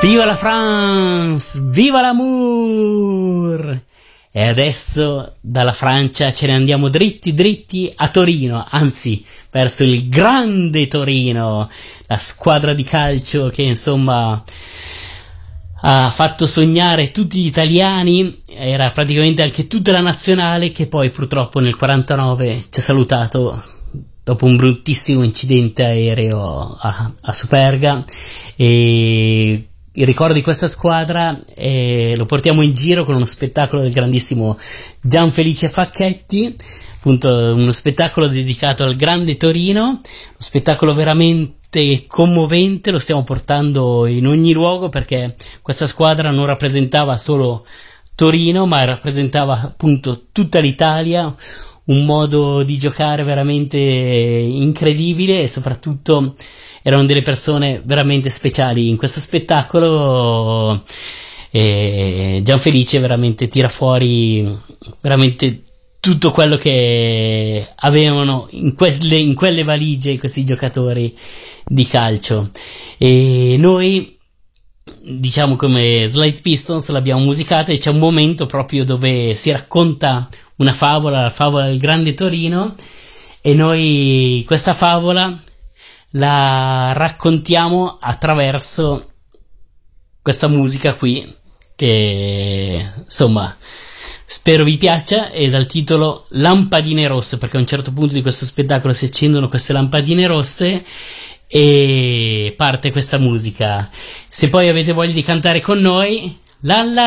Viva la France! Viva l'amour! E adesso dalla Francia ce ne andiamo dritti a Torino, anzi verso il grande Torino, la squadra di calcio che insomma ha fatto sognare tutti gli italiani, era praticamente anche tutta la nazionale, che poi purtroppo nel 49 ci ha salutato dopo un bruttissimo incidente aereo a Superga. E il ricordo di questa squadra lo portiamo in giro con uno spettacolo del grandissimo Gianfelice Facchetti, appunto uno spettacolo dedicato al grande Torino, uno spettacolo veramente commovente. Lo stiamo portando in ogni luogo perché questa squadra non rappresentava solo Torino, ma rappresentava appunto tutta l'Italia, un modo di giocare veramente incredibile e soprattutto erano delle persone veramente speciali in questo spettacolo. Gianfelice veramente tira fuori veramente tutto quello che avevano in quelle valigie questi giocatori di calcio, e noi, diciamo, come Slide Pistons l'abbiamo musicata, e c'è un momento proprio dove si racconta una favola, la favola del grande Torino, e noi questa favola la raccontiamo attraverso questa musica qui, che insomma spero vi piaccia, e dal titolo Lampadine Rosse, perché a un certo punto di questo spettacolo si accendono queste lampadine rosse e parte questa musica. Se poi avete voglia di cantare con noi, la la